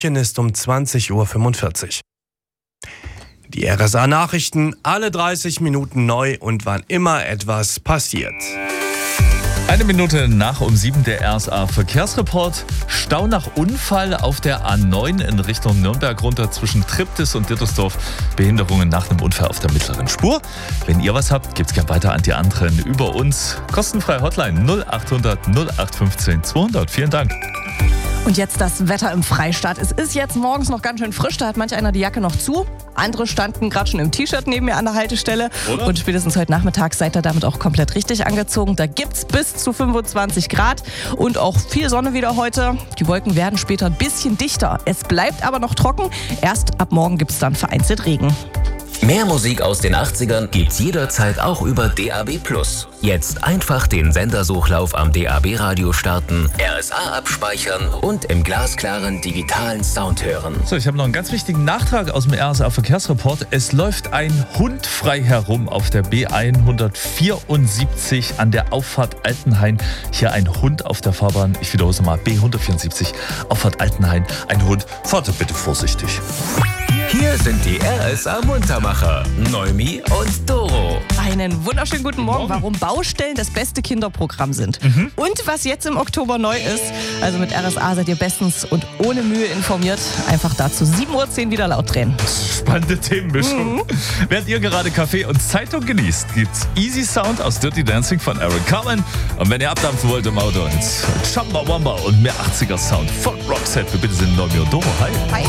ist um 20:45 Uhr. Die RSA-Nachrichten, alle 30 Minuten neu und wann immer etwas passiert. 1 Minute nach um 7 der RSA-Verkehrsreport. Stau nach Unfall auf der A9 in Richtung Nürnberg runter zwischen Triptis und Dittersdorf. Behinderungen nach einem Unfall auf der mittleren Spur. Wenn ihr was habt, gebt's gerne weiter an die anderen über uns. Kostenfrei Hotline 0800 0815 200. Vielen Dank. Und jetzt das Wetter im Freistaat. Es ist jetzt morgens noch ganz schön frisch, da hat manch einer die Jacke noch zu. Andere standen gerade schon im T-Shirt neben mir an der Haltestelle. Oder? Und spätestens heute Nachmittag seid ihr damit auch komplett richtig angezogen. Da gibt's bis zu 25 Grad und auch viel Sonne wieder heute. Die Wolken werden später ein bisschen dichter. Es bleibt aber noch trocken. Erst ab morgen gibt's dann vereinzelt Regen. Mehr Musik aus den 80ern gibt's jederzeit auch über DAB+. Jetzt einfach den Sendersuchlauf am DAB-Radio starten, RSA abspeichern und im glasklaren digitalen Sound hören. So, ich habe noch einen ganz wichtigen Nachtrag aus dem RSA-Verkehrsreport. Es läuft ein Hund frei herum auf der B174 an der Auffahrt Altenhain. Hier ein Hund auf der Fahrbahn. Ich wiederhole es mal, B174, Auffahrt Altenhain. Ein Hund, fahrt bitte vorsichtig. Hier sind die RSA-Muntermacher, Noemi und Doro. Einen wunderschönen guten Morgen. Warum Baustellen das beste Kinderprogramm sind. Und was jetzt im Oktober neu ist. Also mit RSA seid ihr bestens und ohne Mühe informiert. Einfach dazu 7:10 Uhr wieder laut drehen. Spannende Themenmischung. Während ihr gerade Kaffee und Zeitung genießt, gibt's Easy Sound aus Dirty Dancing von Eric Carmen. Und wenn ihr abdampfen wollt im Auto, ins Chumbawamba und mehr 80er Sound von Roxette. Wir bitte sind Noemi und Doro. Hi. Hi.